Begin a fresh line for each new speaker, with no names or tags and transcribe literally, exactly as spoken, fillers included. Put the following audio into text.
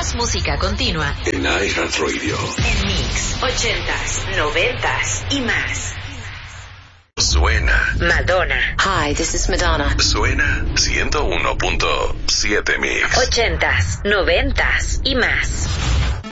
Más música continua
en iHeartRadio.
En Mix, ochentas, noventas y más.
Suena
Madonna.
Hi, this is Madonna.
Suena ciento uno punto siete Mix.
Ochentas, noventas y más.